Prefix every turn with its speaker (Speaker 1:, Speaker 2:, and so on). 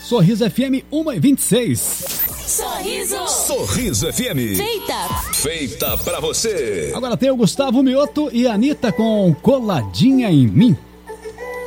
Speaker 1: Sorriso FM 1h26.
Speaker 2: Sorriso FM. Feita pra você.
Speaker 1: Agora tem o Gustavo Mioto e a Anitta com Coladinha em Mim.